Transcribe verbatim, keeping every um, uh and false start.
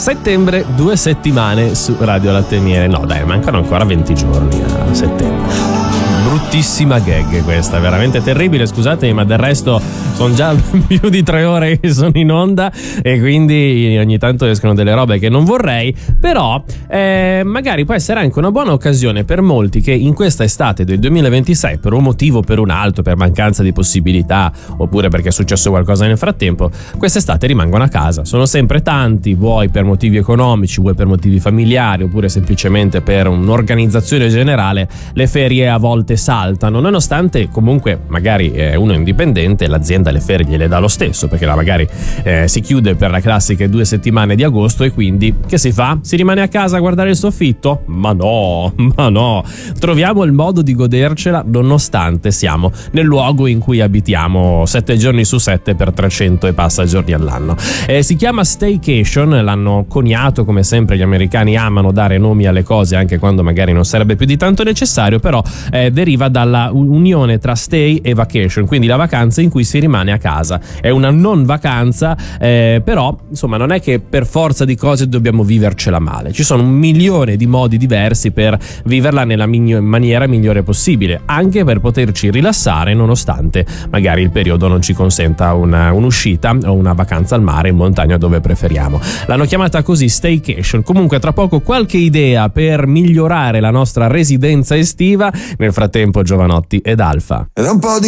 Settembre, due settimane su Radio Latte e Miele. No dai, mancano ancora venti giorni a settembre. Bruttissima gag questa, veramente terribile, scusatemi, ma del resto sono già più di tre ore che sono in onda e quindi ogni tanto escono delle robe che non vorrei, però eh, magari può essere anche una buona occasione per molti che in questa estate del duemilaventisei, per un motivo o per un altro, per mancanza di possibilità oppure perché è successo qualcosa nel frattempo, quest'estate rimangono a casa. Sono sempre tanti, vuoi per motivi economici, vuoi per motivi familiari oppure semplicemente per un'organizzazione generale, le ferie a volte saltano, nonostante comunque magari eh, uno è indipendente, l'azienda le ferie gliele dà lo stesso, perché la magari eh, si chiude per la classiche due settimane di agosto e quindi che si fa? Si rimane a casa a guardare il soffitto? Ma no, ma no, troviamo il modo di godercela nonostante siamo nel luogo in cui abitiamo sette giorni su sette per trecento e passa giorni all'anno. Eh, si chiama staycation, l'hanno coniato, come sempre gli americani amano dare nomi alle cose anche quando magari non sarebbe più di tanto necessario, però eh, deriva dalla unione tra stay e vacation, quindi la vacanza in cui si rimane a casa. È una non vacanza, eh, però insomma non è che per forza di cose dobbiamo vivercela male. Ci sono un milione di modi diversi per viverla nella migno- maniera migliore possibile, anche per poterci rilassare nonostante magari il periodo non ci consenta una, un'uscita o una vacanza al mare, in montagna, dove preferiamo. L'hanno chiamata così, staycation. Comunque tra poco qualche idea per migliorare la nostra residenza estiva. Nel frattempo Giovanotti ed Alfa. Ed un po' di